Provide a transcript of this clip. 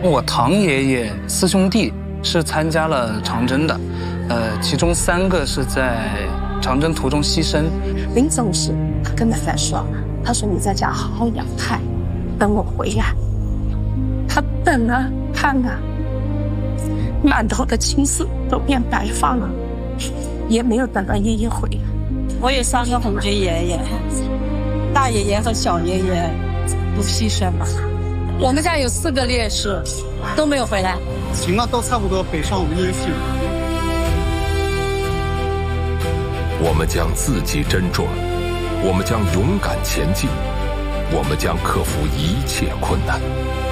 我堂爷爷4兄弟是参加了长征的，其中3个是在长征途中牺牲。 临走时，他跟奶奶说：“他说你在家好好养胎，等我回来。”他等啊看啊，满头的青丝都变白发了，也没有等到爷爷回来。 我有3个红军爷爷，大爷爷和小爷爷都牺牲了。我们家有4个烈士，都没有回来。 行了，都差不多北上无音信。 我们将自己珍重，我们将勇敢前进，我们将克服一切困难。